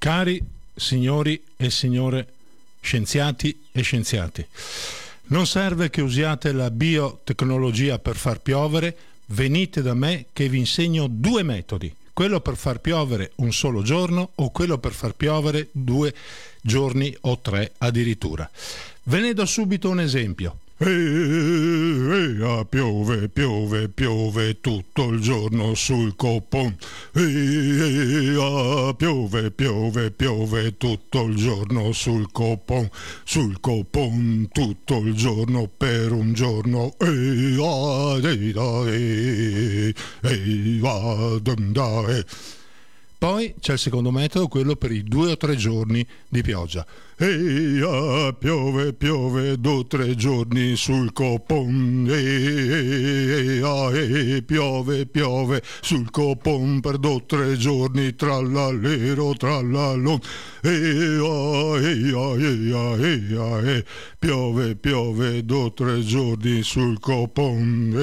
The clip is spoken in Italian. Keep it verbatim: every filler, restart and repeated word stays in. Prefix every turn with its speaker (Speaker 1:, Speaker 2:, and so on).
Speaker 1: Cari signori e signore scienziati e scienziati, non serve che usiate la biotecnologia per far piovere, venite da me che vi insegno due metodi, quello per far piovere un solo giorno o quello per far piovere due giorni o tre addirittura. Ve ne do subito un esempio. E, e, ah, piove, piove, piove tutto il giorno sul copon. E, e, ah, piove, piove, piove tutto il giorno sul copon. Sul copon tutto il giorno per un giorno. E, ah, e, ah, e, e, ah, dum, da, e. Poi c'è il secondo metodo, quello per i due o tre giorni di pioggia. E ah, piove, piove due o tre giorni sul copon. E ah, e piove, piove sul copon per due o tre giorni, trallallero, trallallon. E ah, e ah, e ah, e ah, e piove, piove due o tre giorni sul copon.